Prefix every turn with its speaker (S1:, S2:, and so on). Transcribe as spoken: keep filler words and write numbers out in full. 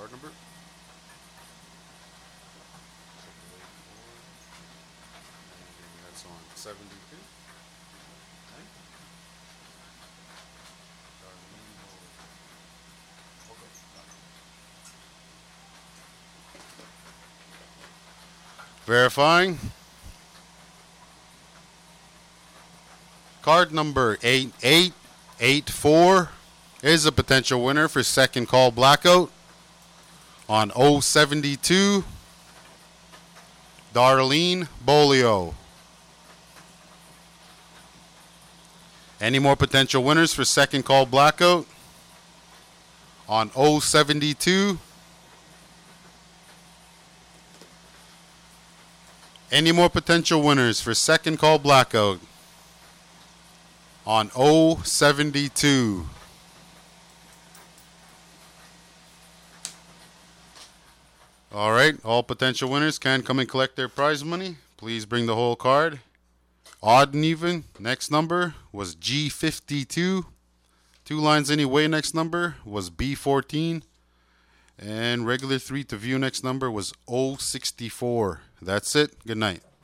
S1: Card number. That's on seventy-two. Verifying. Card number eight eight eight four is a potential winner for second call blackout on oh seventy-two. Darlene Bolio. Any more potential winners for second call blackout on oh seventy-two? Any more potential winners for second call blackout on oh seventy-two? All right, all potential winners can come and collect their prize money. Please bring the whole card. Odd and even, next number was G fifty-two. Two lines anyway, next number was B fourteen. And regular three to view next number was oh sixty-four. That's it. Good night.